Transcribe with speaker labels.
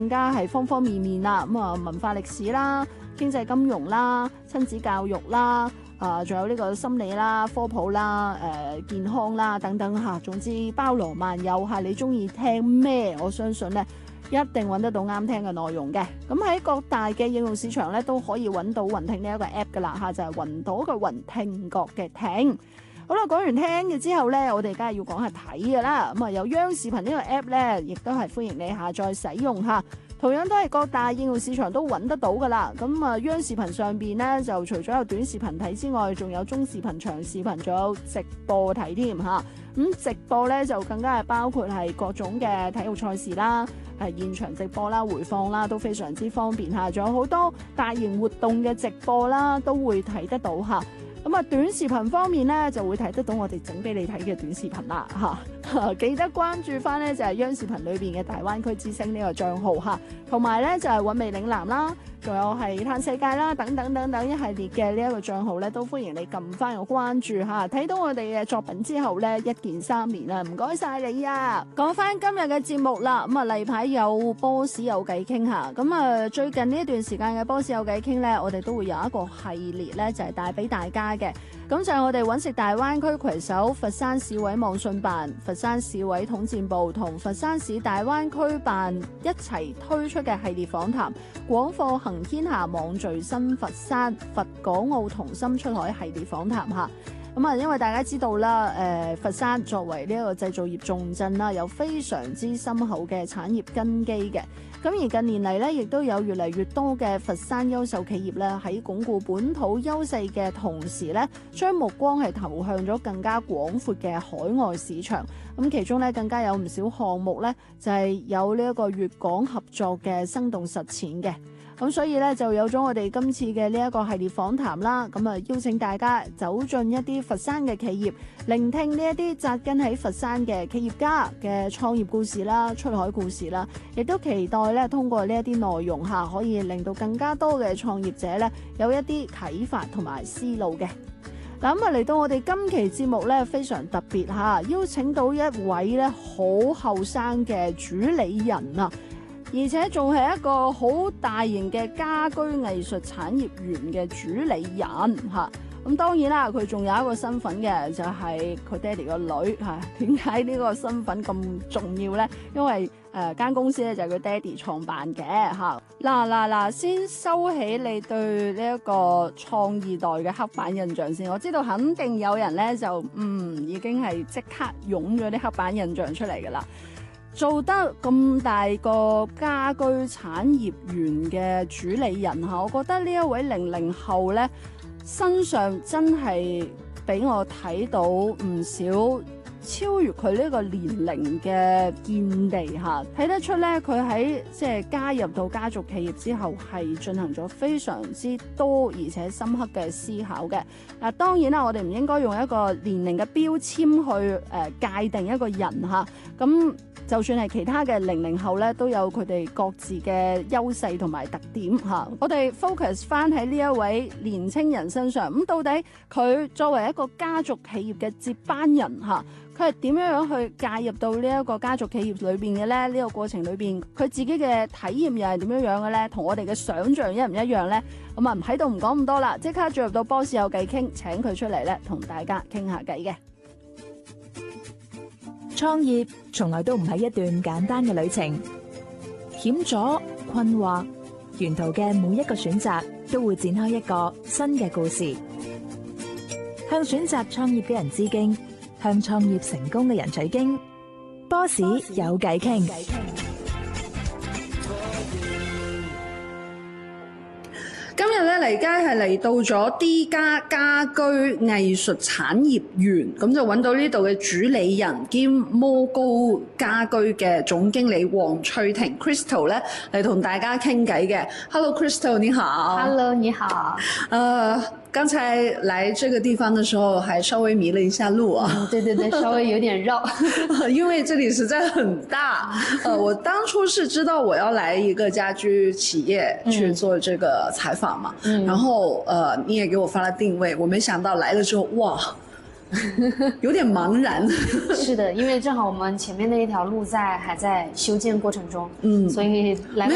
Speaker 1: 更加係方方面面啦。咁啊，文化歷史啦、經濟金融啦、親子教育啦。仲有呢個心理啦、科普啦、健康啦等等嚇，總之包羅萬有嚇。你中意聽咩？我相信咧一定揾得到啱聽嘅內容嘅。咁喺各大嘅應用市場咧都可以揾到雲聽呢一個 app 噶啦嚇，就係雲朵嘅雲，聽覺嘅聽。好啦，講完聽嘅之後咧，我哋梗係要講下睇嘅啦。咁啊，有央視頻呢個 app 咧，亦都係歡迎你下載使用嚇。同樣都係各大應用市場都揾得到噶啦。咁啊，央視頻上邊咧就除咗有短視頻睇之外，仲有中視頻、長視頻，仲有直播睇添嚇。咁直播咧就更加係包括係各種嘅體育賽事啦，係現場直播啦、回放啦，都非常之方便嚇。仲有好多大型活動嘅直播啦，都會睇得到嚇。咁啊，短視頻方面咧就會睇得到我哋整俾你睇嘅短視頻啦嚇，記得關注翻咧就係央視頻裏邊嘅大灣區之星呢個帳號嚇，同埋咧就係韻味嶺南啦，仲有係嘆世界啦等等等等一系列嘅呢一個帳號咧，都歡迎你撳翻個關注嚇，睇到我哋嘅作品之後咧一鍵三連啦，唔該晒你啊！講翻今日嘅節目啦，咁啊例牌有波士有偈傾嚇，咁啊最近呢一段時間嘅波士有偈傾咧，我哋都會有一個系列咧就係帶俾大家嘅，咁就係我哋揾食大灣區攜手佛山市委網信辦、佛山市委統戰部同佛山市大灣區辦一齊推出嘅系列訪談，廣貨行天下網聚新佛山，佛港澳同心出海系列訪談嚇。咁啊，因為大家知道啦，佛山作為呢一個製造業重鎮啦，有非常之深厚嘅產業根基嘅。咁而近年嚟咧，亦都有越嚟越多嘅佛山優秀企業咧，喺鞏固本土優勢嘅同時咧，將目光係投向咗更加廣闊嘅海外市場。咁其中咧，更加有唔少項目咧，就係有呢一個粵港合作嘅生動實踐嘅。咁所以咧就有咗我哋今次嘅呢一個系列訪談啦，咁啊邀請大家走進一啲佛山嘅企業，聆聽呢一啲紮根喺佛山嘅企業家嘅創業故事啦、出海故事啦，亦都期待咧通過呢一啲內容下，可以令到更加多嘅創業者咧有一啲啟發同埋思路嘅。嗱咁啊嚟到我哋今期節目咧非常特別嚇，邀請到一位咧好後生嘅主理人啊！而且仲係一個好大型嘅家居藝術產業園嘅主理人嚇。咁當然啦，佢仲有一個身份嘅，就係佢爹哋個女嚇。點解呢個身份咁重要咧？因為間公司咧就係佢爹哋創辦嘅嚇。嗱，先收起你對呢一個創二代嘅黑板印象先。我知道肯定有人咧就已經係即刻湧咗啲黑板印象出嚟㗎啦。做得咁大個家居產業園嘅主理人嚇，我覺得呢一位00後咧身上真係俾我睇到唔少超越佢呢個年齡嘅見地嚇，睇得出咧佢喺即係加入到家族企業之後係進行咗非常之多而且深刻嘅思考嘅。嗱，當然啦，我哋唔應該用一個年齡嘅標籤去界定一個人嚇，咁就算係其他嘅00後咧，都有佢哋各自嘅優勢同埋特點嚇。我哋 focus 翻喺呢一位年青人身上，咁到底佢作為一個家族企業嘅接班人嚇，佢係點樣去介入到呢一個家族企業裏邊嘅咧？呢個過程裏邊，佢自己嘅體驗又係點樣樣嘅咧？同我哋嘅想像一唔一樣咧？咁啊，唔喺度唔講咁多啦，即刻進入到波士有偈傾，請佢出嚟咧，同大家傾下偈嘅。
Speaker 2: 創業從來都唔係一段簡單嘅旅程，險阻、困惑，沿途嘅每一個選擇都會展開一個新嘅故事。向選擇創業嘅人致敬，向創業成功嘅人取經。波士有偈傾。
Speaker 1: 今日咧嚟街係嚟到咗 D 家家居藝術產業園，咁就揾到呢度嘅主理人兼摩高家居嘅總經理黃翠婷 Crystal 咧嚟同大家傾偈嘅。Hello Crystal， 你好。
Speaker 3: Hello， 你好。
Speaker 1: 剛才來這個地方的時候，還稍微迷了一下路啊。
Speaker 3: 對，稍微有點繞，
Speaker 1: 因為這裡實在很大。我當初是知道我要來一個家居企業去做這個採訪嘛，然後你也給我發了定位，我沒想到來了之後，哇，有點茫然。
Speaker 3: 是的，因為正好我們前面那一條路還在修建過程中，所以來。